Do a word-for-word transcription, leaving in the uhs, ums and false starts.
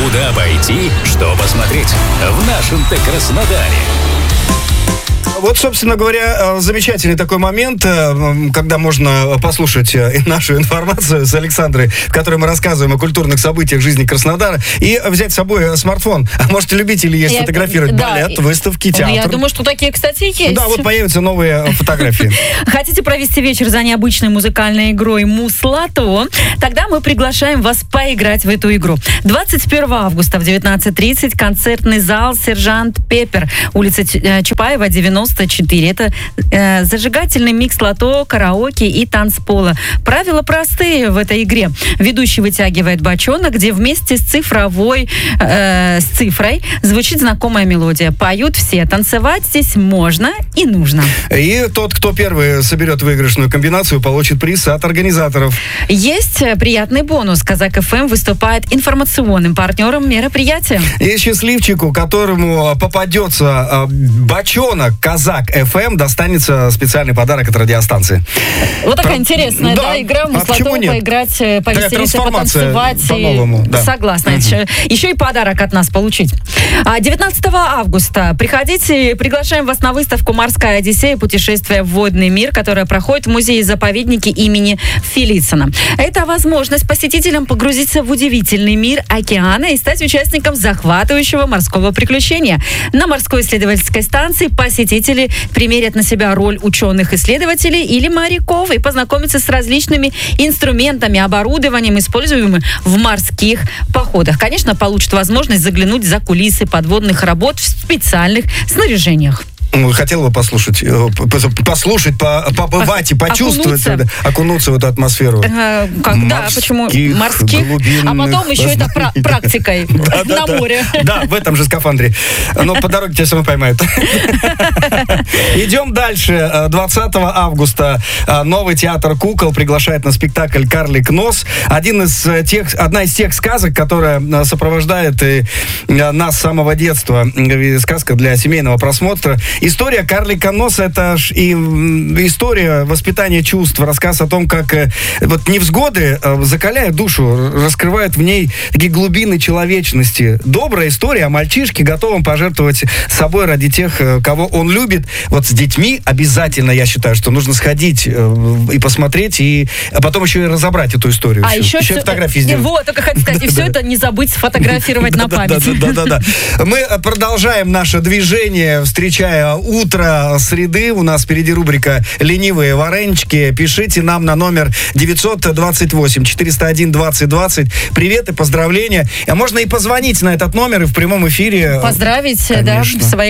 Куда пойти, что посмотреть в нашем-то Краснодаре? Вот, собственно говоря, замечательный такой момент, когда можно послушать нашу информацию с Александрой, в которой мы рассказываем о культурных событиях жизни Краснодара, и взять с собой смартфон. А может, любители есть Я, фотографировать да, балет, выставки, театр. Я думаю, что такие, кстати, есть. Да, вот появятся новые фотографии. Хотите провести вечер за необычной музыкальной игрой «Муслато»? Тогда мы приглашаем вас поиграть в эту игру. двадцать первого августа в девятнадцать тридцать концертный зал «Сержант Пеппер», улица Чапаева, девяносто четыре. Это э, зажигательный микс лото, караоке и танцпола. Правила простые в этой игре. Ведущий вытягивает бочонок, где вместе с цифровой, э, с цифрой звучит знакомая мелодия. Поют все. Танцевать здесь можно и нужно. И тот, кто первый соберет выигрышную комбинацию, получит приз от организаторов. Есть приятный бонус. Казак эф эм выступает информационным партнером мероприятия. И счастливчику, которому попадется бочонок Казак эф эм, достанется специальный подарок от радиостанции. Вот такая Про... интересная, да, да игра. Мы а с Лото поиграть, повеселиться, потанцевать. По-новому, и... да. Согласна. Угу. Еще, еще и подарок от нас получить. девятнадцатого августа приходите, приглашаем вас на выставку «Морская Одиссея. Путешествие в водный мир», которая проходит в музее-заповеднике имени Фелицина. Это возможность посетителям погрузиться в удивительный мир океана и стать участником захватывающего морского приключения. На морской исследовательской станции посетители примерят на себя роль ученых-исследователей или моряков и познакомятся с различными инструментами, оборудованием, используемым в морских походах. Конечно, получат возможность заглянуть за кулисы подводных работ в специальных снаряжениях. Хотел бы послушать, послушать, побывать и почувствовать, окунуться, окунуться в эту атмосферу. Э, как, да, почему морских, а потом еще это пра- практикой на море. Да, в этом же скафандре. Но по дороге тебя самой поймают. Идем дальше. двадцатого августа новый театр кукол приглашает на спектакль «Карлик Нос». Один из тех, одна из тех сказок, которая сопровождает нас с самого детства. Сказка для семейного просмотра. История «Карлика Носа» — это ж и история воспитания чувств, рассказ о том, как э, вот невзгоды э, закаляют душу, раскрывают в ней такие глубины человечности. Добрая история о мальчишке, готовом пожертвовать собой ради тех, э, кого он любит. Вот с детьми обязательно, я считаю, что нужно сходить э, и посмотреть, и а потом еще и разобрать эту историю. А еще, еще все, фотографии сделать. Вот, только хотел сказать, и все это не забыть сфотографировать на память. Да-да-да. Мы продолжаем наше движение, встречая утро среды. У нас впереди рубрика «Ленивые варенички». Пишите нам на номер девятьсот двадцать восемь четыреста один двадцать двадцать. Привет и поздравления. А можно и позвонить на этот номер и в прямом эфире. Поздравить, конечно, да, своих